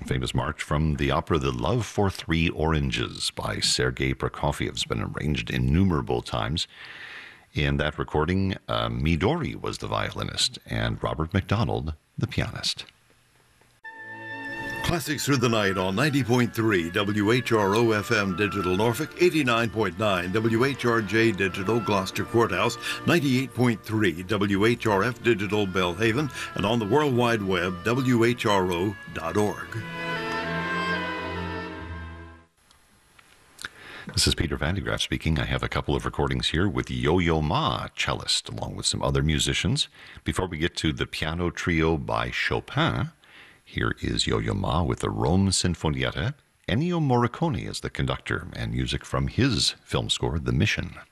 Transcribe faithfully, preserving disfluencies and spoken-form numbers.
famous march from the opera The Love for Three Oranges by Sergei Prokofiev has been arranged innumerable times. In that recording, uh, Midori was the violinist and Robert McDonald the pianist. Classics Through the Night on ninety point three W H R O F M Digital Norfolk, eighty-nine point nine W H R J Digital Gloucester Courthouse, ninety-eight point three W H R F Digital Belhaven, and on the World Wide Web, W H R O dot org. This is Peter Van de Graaff speaking. I have a couple of recordings here with Yo-Yo Ma, cellist, along with some other musicians. Before we get to the piano trio by Chopin, here is Yo-Yo Ma with the Rome Sinfonietta. Ennio Morricone is the conductor, and music from his film score, The Mission.